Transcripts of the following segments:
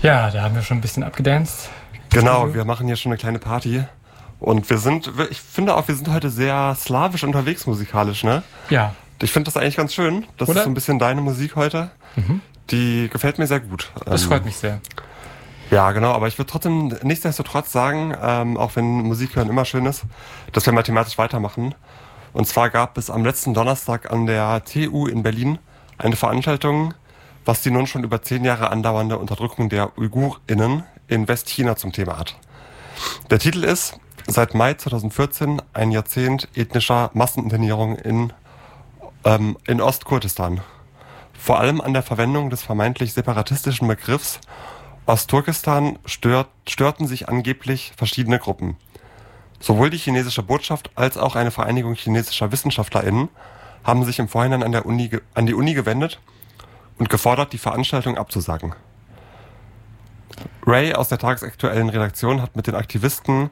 Ja, da haben wir schon ein bisschen abgedanced. Genau, wir machen hier schon eine kleine Party. Und ich finde auch, wir sind heute sehr slawisch unterwegs musikalisch, ne? Ja. Ich finde das eigentlich ganz schön. Das Oder? ist so ein bisschen deine Musik heute. Die gefällt mir sehr gut. Das freut mich sehr. Ja, genau, aber ich würde trotzdem nichtsdestotrotz sagen, auch wenn Musik hören immer schön ist, dass wir mal thematisch weitermachen. Und zwar gab es am letzten Donnerstag an der TU in Berlin eine Veranstaltung, was die nun schon über 10 Jahre andauernde Unterdrückung der UigurInnen in Westchina zum Thema hat. Der Titel ist seit Mai 2014 ein Jahrzehnt ethnischer Masseninternierung in Ostkurdistan. Vor allem an der Verwendung des vermeintlich separatistischen Begriffs Ostturkestan störten sich angeblich verschiedene Gruppen. Sowohl die chinesische Botschaft als auch eine Vereinigung chinesischer WissenschaftlerInnen haben sich im Vorhinein an die Uni gewendet und gefordert, die Veranstaltung abzusagen. Ray aus der tagesaktuellen Redaktion hat mit den Aktivisten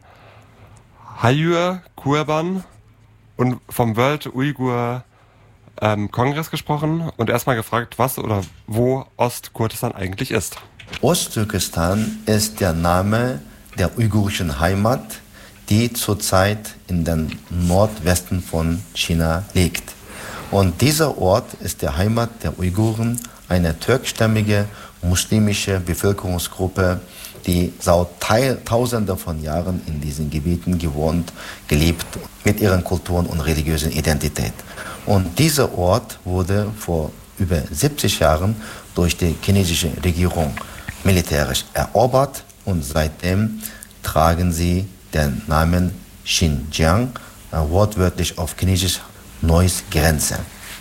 Hayur Kurban und vom World Uyghur Kongress gesprochen und erstmal gefragt, was oder wo Ostkurdistan eigentlich ist. Osttürkestan ist der Name der uigurischen Heimat, die zurzeit in den Nordwesten von China liegt. Und dieser Ort ist der Heimat der Uiguren, eine türkstämmige muslimische Bevölkerungsgruppe, die seit Tausenden von Jahren in diesen Gebieten gewohnt, gelebt, mit ihren Kulturen und religiösen Identität. Und dieser Ort wurde vor über 70 Jahren durch die chinesische Regierung militärisch erobert und seitdem tragen sie den Namen Xinjiang, wortwörtlich auf Chinesisch Neues Grenze.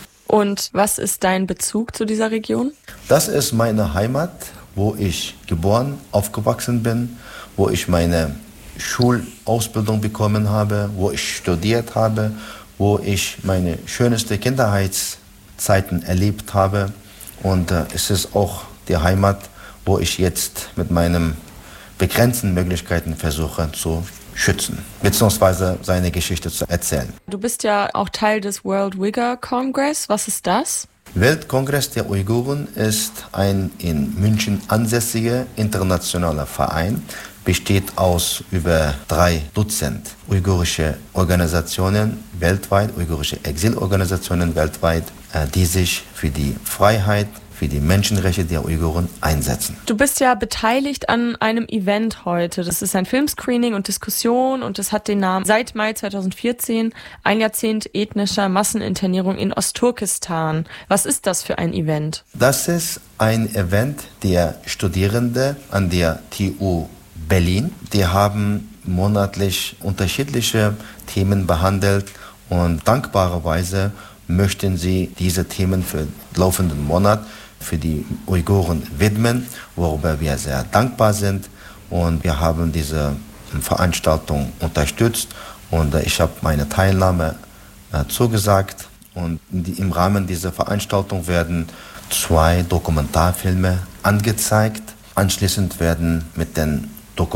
Und was ist dein Bezug zu dieser Region? Das ist meine Heimat, wo ich geboren, aufgewachsen bin, wo ich meine Schulausbildung bekommen habe, wo ich studiert habe, wo ich meine schönste Kindheitszeiten erlebt habe. Und es ist auch die Heimat, wo ich jetzt mit meinen begrenzten Möglichkeiten versuche zu schützen, beziehungsweise seine Geschichte zu erzählen. Du bist ja auch Teil des World Uyghur Congress. Was ist das? Weltkongress der Uiguren ist ein in München ansässiger internationaler Verein, besteht aus über 3 Dutzend uigurische Organisationen weltweit, uigurische Exilorganisationen weltweit, die sich für die Freiheit, für die Menschenrechte der Uiguren einsetzen. Du bist ja beteiligt an einem Event heute. Das ist ein Filmscreening und Diskussion und es hat den Namen seit Mai 2014 ein Jahrzehnt ethnischer Masseninternierung in Ostturkestan. Was ist das für ein Event? Das ist ein Event der Studierende an der TU Berlin. Die haben monatlich unterschiedliche Themen behandelt und dankbarerweise möchten sie diese Themen für den laufenden Monat für die Uiguren widmen, worüber wir sehr dankbar sind. Und wir haben diese Veranstaltung unterstützt und ich habe meine Teilnahme zugesagt. Und im Rahmen dieser Veranstaltung werden 2 Dokumentarfilme angezeigt. Anschließend werden mit den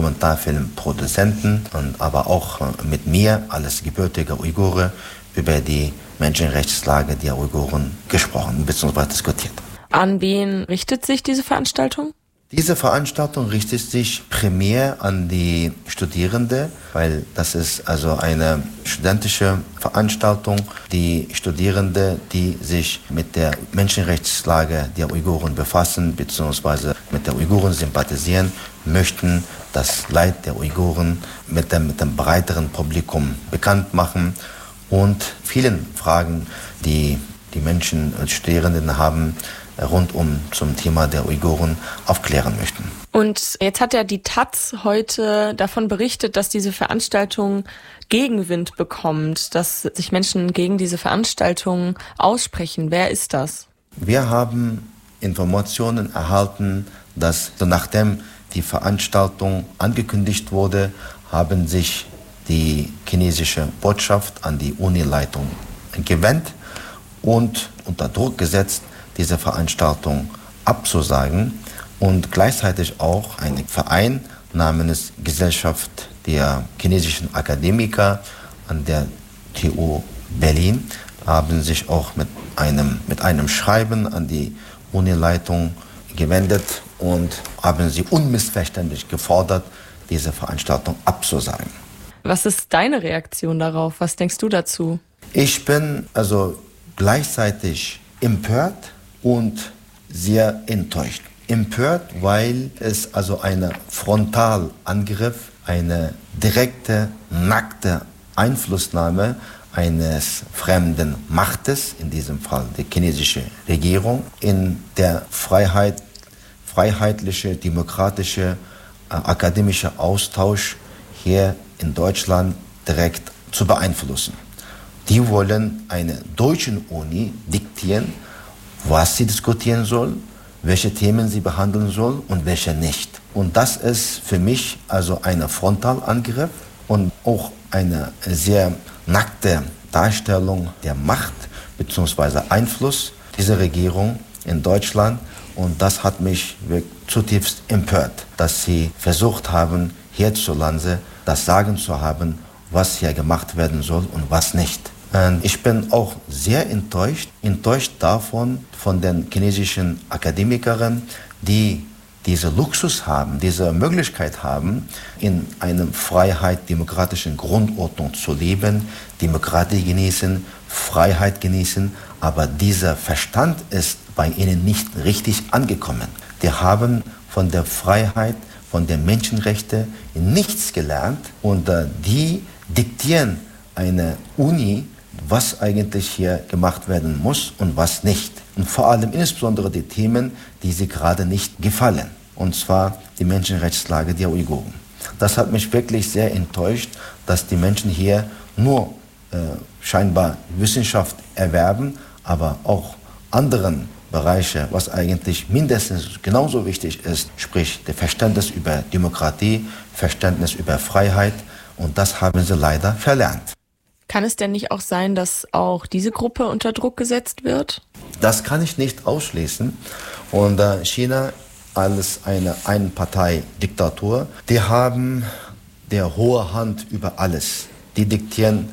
Dokumentarfilmproduzenten und aber auch mit mir als gebürtiger Uigure über die Menschenrechtslage der Uiguren gesprochen bzw. diskutiert. An wen richtet sich diese Veranstaltung? Diese Veranstaltung richtet sich primär an die Studierenden, weil das ist also eine studentische Veranstaltung. Die Studierenden, die sich mit der Menschenrechtslage der Uiguren befassen bzw. mit der Uiguren sympathisieren, möchten das Leid der Uiguren mit dem breiteren Publikum bekannt machen und vielen Fragen, die die Menschen und Studierenden haben, rund zum Thema der Uiguren aufklären möchten. Und jetzt hat ja die taz heute davon berichtet, dass diese Veranstaltung Gegenwind bekommt, dass sich Menschen gegen diese Veranstaltung aussprechen. Wer ist das? Wir haben Informationen erhalten, dass nachdem die Veranstaltung angekündigt wurde, haben sich die chinesische Botschaft an die Unileitung gewendet und unter Druck gesetzt, diese Veranstaltung abzusagen und gleichzeitig auch ein Verein namens Gesellschaft der chinesischen Akademiker an der TU Berlin haben sich auch mit einem Schreiben an die Unileitung gewendet und haben sie unmissverständlich gefordert, diese Veranstaltung abzusagen. Was ist deine Reaktion darauf? Was denkst du dazu? Ich bin also gleichzeitig empört und sehr enttäuscht. Empört, weil es also ein Frontalangriff, eine direkte, nackte Einflussnahme eines fremden Machtes, in diesem Fall die chinesische Regierung, in der freiheitliche, demokratische, akademische Austausch hier in Deutschland direkt zu beeinflussen. Die wollen einer deutschen Uni diktieren, was sie diskutieren soll, welche Themen sie behandeln soll und welche nicht. Und das ist für mich also ein Frontalangriff und auch eine sehr nackte Darstellung der Macht bzw. Einfluss dieser Regierung in Deutschland. Und das hat mich zutiefst empört, dass sie versucht haben, hierzulande das Sagen zu haben, was hier gemacht werden soll und was nicht. Und ich bin auch sehr enttäuscht davon, von den chinesischen Akademikern, die diese Luxus haben, diese Möglichkeit haben, in einer demokratischen Grundordnung zu leben, Demokratie genießen, Freiheit genießen, aber dieser Verstand ist bei ihnen nicht richtig angekommen. Die haben von der Freiheit, von den Menschenrechten nichts gelernt und die diktieren eine Uni, was eigentlich hier gemacht werden muss und was nicht. Und vor allem insbesondere die Themen, die sie gerade nicht gefallen. Und zwar die Menschenrechtslage der Uiguren. Das hat mich wirklich sehr enttäuscht, dass die Menschen hier nur scheinbar Wissenschaft erwerben, aber auch anderen Bereiche, was eigentlich mindestens genauso wichtig ist, sprich das Verständnis über Demokratie, Verständnis über Freiheit. Und das haben sie leider verlernt. Kann es denn nicht auch sein, dass auch diese Gruppe unter Druck gesetzt wird? Das kann ich nicht ausschließen. Und China als eine Einpartei-Diktatur, die haben die hohe Hand über alles. Die diktieren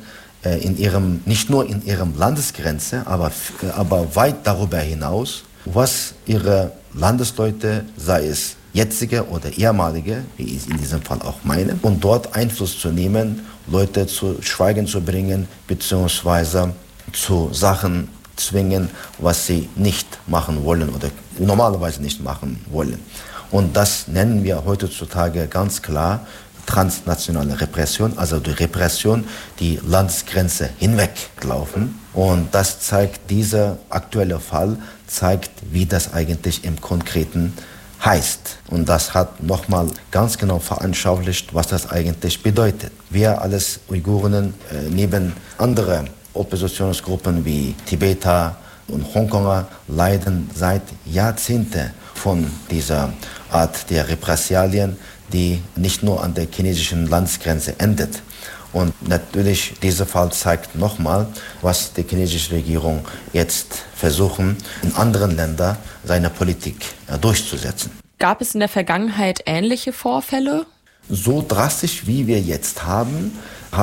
nicht nur in ihrem Landesgrenze, aber weit darüber hinaus, was ihre Landesleute, sei es jetzige oder ehemalige, wie ich in diesem Fall auch meine, und dort Einfluss zu nehmen, Leute zu Schweigen zu bringen, beziehungsweise zu Sachen zwingen, was sie nicht machen wollen oder normalerweise nicht machen wollen. Und das nennen wir heutzutage ganz klar transnationale Repression, also die Repression, die Landesgrenze hinweglaufen. Und das zeigt, dieser aktuelle Fall zeigt, wie das eigentlich im Konkreten heißt. Und das hat nochmal ganz genau veranschaulicht, was das eigentlich bedeutet. Wir als Uiguren neben anderen Oppositionsgruppen wie Tibeter und Hongkonger leiden seit Jahrzehnten von dieser Art der Repressalien, die nicht nur an der chinesischen Landesgrenze endet. Und natürlich, dieser Fall zeigt nochmal, was die chinesische Regierung jetzt versuchen, in anderen Ländern seine Politik durchzusetzen. Gab es in der Vergangenheit ähnliche Vorfälle? So drastisch, wie wir jetzt haben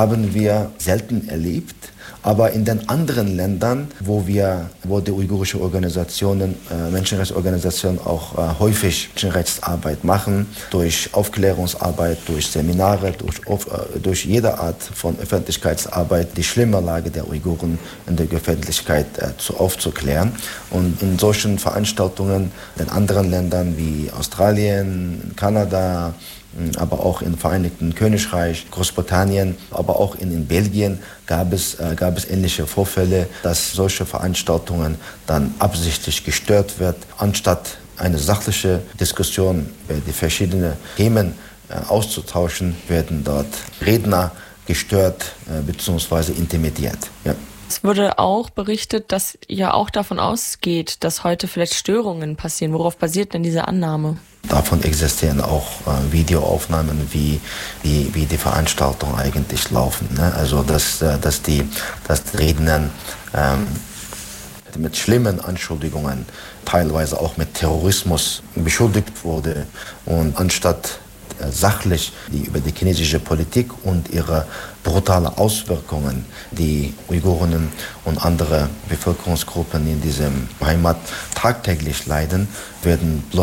wir selten erlebt. Aber in den anderen Ländern, wo die uigurische Organisationen, Menschenrechtsorganisationen auch häufig Menschenrechtsarbeit machen, durch Aufklärungsarbeit, durch Seminare, durch jede Art von Öffentlichkeitsarbeit, die schlimme Lage der Uiguren in der Öffentlichkeit aufzuklären. Und in solchen Veranstaltungen in anderen Ländern wie Australien, Kanada, aber auch im Vereinigten Königreich, Großbritannien, aber auch in Belgien gab es ähnliche Vorfälle, dass solche Veranstaltungen dann absichtlich gestört wird. Anstatt eine sachliche Diskussion über die verschiedenen Themen auszutauschen, werden dort Redner gestört bzw. intimidiert. Ja. Es wurde auch berichtet, dass ja auch davon ausgeht, dass heute vielleicht Störungen passieren. Worauf basiert denn diese Annahme? Davon existieren auch Videoaufnahmen, wie die Veranstaltungen eigentlich laufen. Ne? Also dass die Redner mit schlimmen Anschuldigungen, teilweise auch mit Terrorismus beschuldigt wurde. Und anstatt sachlich über die chinesische Politik und ihre brutalen Auswirkungen, die Uiguren und andere Bevölkerungsgruppen in diesem Heimat tagtäglich leiden, werden bloß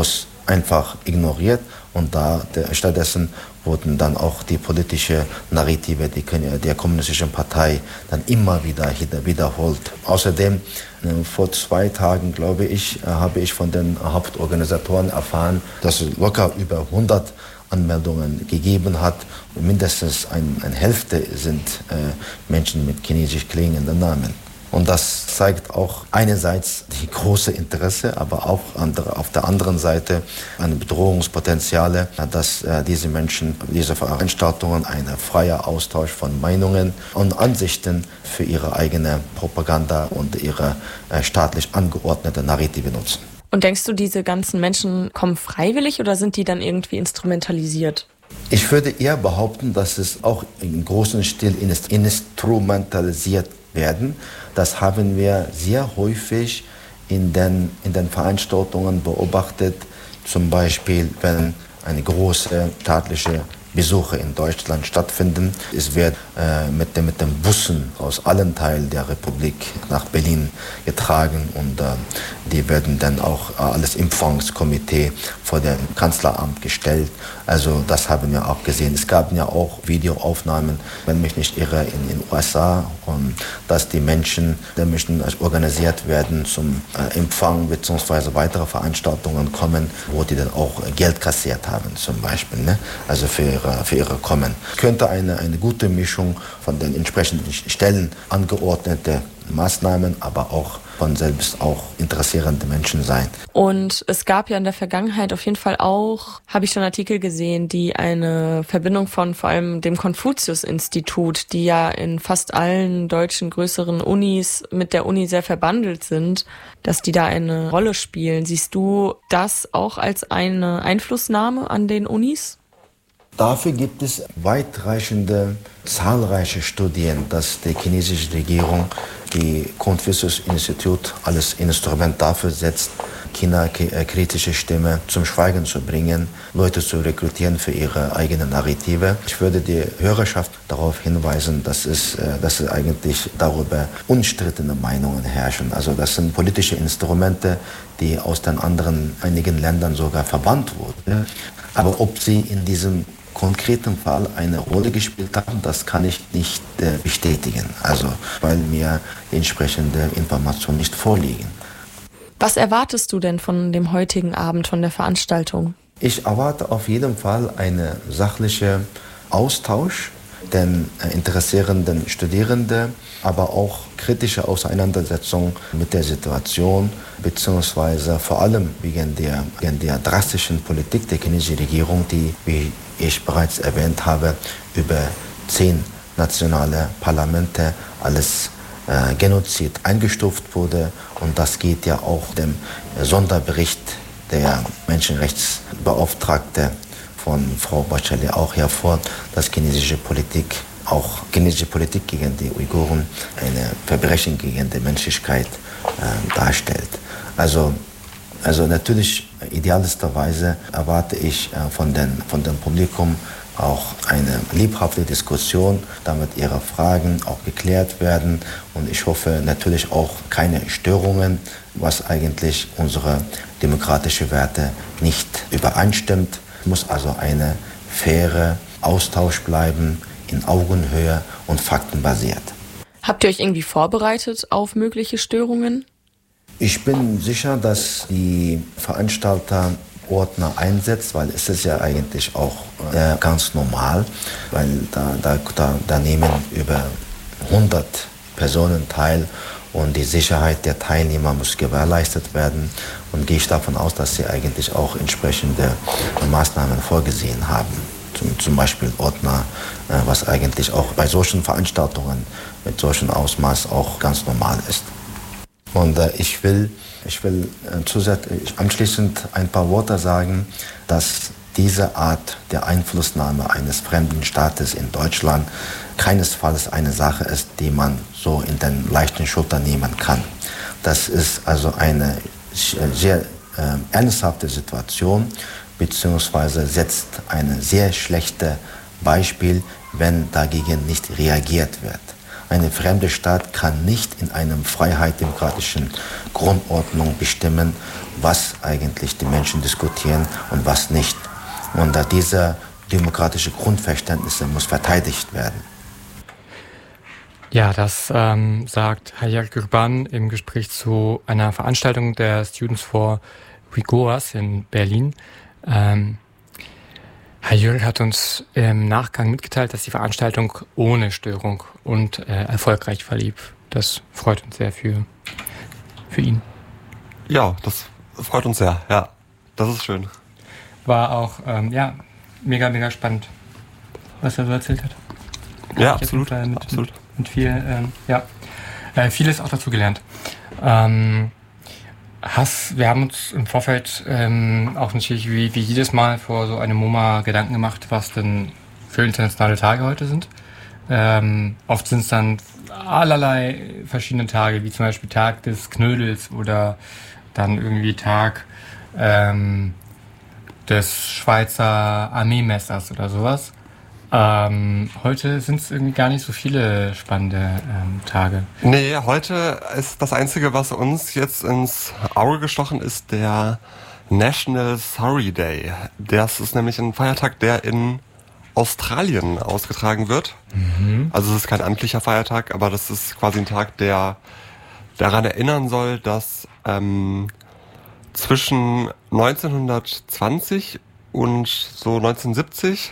einfach ignoriert und stattdessen wurden dann auch die politische Narrative der kommunistischen Partei dann immer wieder wiederholt. Außerdem, vor 2 Tagen, glaube ich, habe ich von den Hauptorganisatoren erfahren, dass es locker über 100 Anmeldungen gegeben hat. Mindestens eine Hälfte sind Menschen mit chinesisch klingenden Namen. Und das zeigt auch einerseits die große Interesse, aber auch auf der anderen Seite ein Bedrohungspotenzial, dass diese Menschen, diese Veranstaltungen einen freien Austausch von Meinungen und Ansichten für ihre eigene Propaganda und ihre staatlich angeordnete Narrative nutzen. Und denkst du, diese ganzen Menschen kommen freiwillig oder sind die dann irgendwie instrumentalisiert? Ich würde eher behaupten, dass es auch im großen Stil instrumentalisiert werden. Das haben wir sehr häufig in den Veranstaltungen beobachtet. Zum Beispiel, wenn eine große staatliche Besuche in Deutschland stattfinden. Es wird mit den Bussen aus allen Teilen der Republik nach Berlin getragen und die werden dann auch alles Empfangskomitee vor dem Kanzleramt gestellt. Also das haben wir auch gesehen. Es gab ja auch Videoaufnahmen, wenn mich nicht irre, in den USA, dass die Menschen organisiert werden zum Empfang bzw. weitere Veranstaltungen kommen, wo die dann auch Geld kassiert haben zum Beispiel, ne? Also für ihre Kommen. Könnte eine gute Mischung von den entsprechenden Stellen angeordnete Maßnahmen, aber auch von selbst auch interessierende Menschen sein. Und es gab ja in der Vergangenheit auf jeden Fall auch, habe ich schon Artikel gesehen, die eine Verbindung von vor allem dem Konfuzius-Institut, die ja in fast allen deutschen größeren Unis mit der Uni sehr verbandelt sind, dass die da eine Rolle spielen. Siehst du das auch als eine Einflussnahme an den Unis? Dafür gibt es weitreichende, zahlreiche Studien, dass die chinesische Regierung die Konfuzius-Institut als Instrument dafür setzt, China kritische Stimme zum Schweigen zu bringen, Leute zu rekrutieren für ihre eigene Narrative. Ich würde die Hörerschaft darauf hinweisen, dass es eigentlich darüber unstrittene Meinungen herrschen. Also das sind politische Instrumente, die aus den einigen Ländern sogar verbannt wurden. Aber ob sie in diesem konkreten Fall eine Rolle gespielt haben, das kann ich nicht bestätigen, also weil mir die entsprechende Information nicht vorliegen. Was erwartest du denn von dem heutigen Abend, von der Veranstaltung? Ich erwarte auf jeden Fall einen sachlichen Austausch, den interessierenden Studierenden, aber auch kritische Auseinandersetzung mit der Situation, beziehungsweise vor allem wegen der drastischen Politik der chinesischen Regierung, die, wie ich bereits erwähnt habe, über 10 nationale Parlamente als Genozid eingestuft wurde. Und das geht ja auch dem Sonderbericht der Menschenrechtsbeauftragte von Frau Bachelet auch hervor, dass chinesische Politik gegen die Uiguren eine Verbrechen gegen die Menschlichkeit darstellt. Also natürlich idealisterweise erwarte ich von dem Publikum auch eine lebhafte Diskussion, damit ihre Fragen auch geklärt werden. Und ich hoffe natürlich auch keine Störungen, was eigentlich unsere demokratischen Werte nicht übereinstimmt. Es muss also eine faire Austausch bleiben, in Augenhöhe und faktenbasiert. Habt ihr euch irgendwie vorbereitet auf mögliche Störungen? Ich bin sicher, dass die Veranstalter Ordner einsetzt, weil es ist ja eigentlich auch ganz normal, weil da nehmen über 100 Personen teil und die Sicherheit der Teilnehmer muss gewährleistet werden, und gehe ich davon aus, dass sie eigentlich auch entsprechende Maßnahmen vorgesehen haben. Zum Beispiel Ordner, was eigentlich auch bei solchen Veranstaltungen mit solchem Ausmaß auch ganz normal ist. Und ich will anschließend ein paar Worte sagen, dass diese Art der Einflussnahme eines fremden Staates in Deutschland keinesfalls eine Sache ist, die man so in den leichten Schultern nehmen kann. Das ist also eine sehr ernsthafte Situation, beziehungsweise setzt ein sehr schlechtes Beispiel, wenn dagegen nicht reagiert wird. Eine fremde Staat kann nicht in einer freiheitlich-demokratischen Grundordnung bestimmen, was eigentlich die Menschen diskutieren und was nicht. Und diese demokratische Grundverständnisse muss verteidigt werden. Ja, das sagt Hayek Gurban im Gespräch zu einer Veranstaltung der Students for Uyghurs in Berlin. Hayek hat uns im Nachgang mitgeteilt, dass die Veranstaltung ohne Störung und erfolgreich verlief. Das freut uns sehr für ihn. Ja, das freut uns sehr. Ja, das ist schön. War auch mega, mega spannend, was er so erzählt hat. Ja, absolut. Absolut. Mit viel, vieles auch dazu gelernt. Wir haben uns im Vorfeld auch natürlich wie jedes Mal vor so einem MoMA Gedanken gemacht, was denn für internationale Tage heute sind. Oft sind es dann allerlei verschiedene Tage, wie zum Beispiel Tag des Knödels oder dann irgendwie Tag des Schweizer Armeemessers oder sowas. Heute sind es irgendwie gar nicht so viele spannende Tage. Nee, heute ist das Einzige, was uns jetzt ins Auge gestochen ist, der National Surrey Day. Das ist nämlich ein Feiertag, der in Australien ausgetragen wird. Mhm. Also es ist kein amtlicher Feiertag, aber das ist quasi ein Tag, der daran erinnern soll, dass zwischen 1920 und so 1970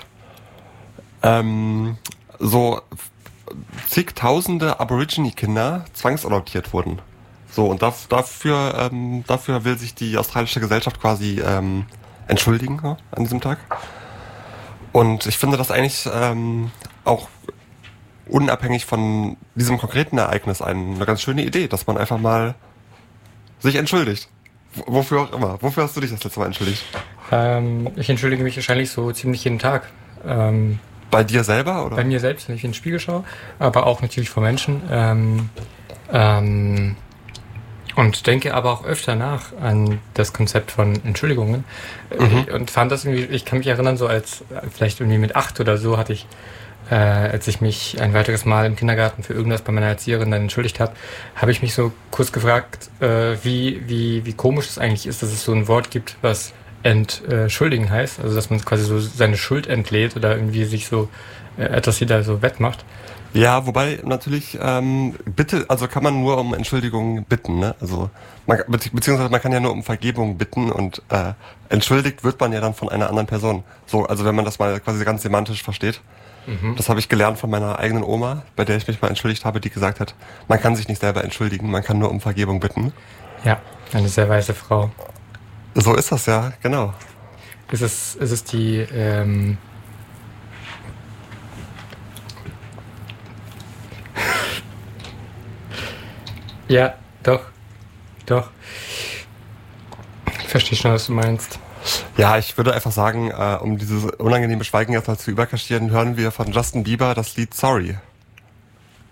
so zigtausende Aborigine-Kinder zwangsadoptiert wurden. So, und dafür will sich die australische Gesellschaft quasi entschuldigen an diesem Tag. Und ich finde das eigentlich auch unabhängig von diesem konkreten Ereignis eine ganz schöne Idee, dass man einfach mal sich entschuldigt. Wofür auch immer. Wofür hast du dich das letzte Mal entschuldigt? Ich entschuldige mich wahrscheinlich so ziemlich jeden Tag. Bei dir selber, oder? Bei mir selbst, wenn ich in den Spiegel schaue, aber auch natürlich vor Menschen. Und denke aber auch öfter nach an das Konzept von Entschuldigungen. Und fand das irgendwie, ich kann mich erinnern, so als vielleicht irgendwie mit 8 oder so hatte ich, als ich mich ein weiteres Mal im Kindergarten für irgendwas bei meiner Erzieherin dann entschuldigt habe, habe ich mich so kurz gefragt, wie komisch es eigentlich ist, dass es so ein Wort gibt, was entschuldigen heißt, also dass man quasi so seine Schuld entlädt oder irgendwie sich so etwas wieder so wettmacht. Ja, wobei natürlich bitte, also kann man nur um Entschuldigung bitten, ne? Also beziehungsweise man kann ja nur um Vergebung bitten und entschuldigt wird man ja dann von einer anderen Person. So, also wenn man das mal quasi ganz semantisch versteht. Mhm. Das habe ich gelernt von meiner eigenen Oma, bei der ich mich mal entschuldigt habe, die gesagt hat, man kann sich nicht selber entschuldigen, man kann nur um Vergebung bitten. Ja, eine sehr weise Frau. So ist das ja, genau. Ist es die ja, doch. Ich verstehe schon, was du meinst. Ja, ich würde einfach sagen, um dieses unangenehme Schweigen jetzt mal zu überkaschieren, hören wir von Justin Bieber das Lied Sorry.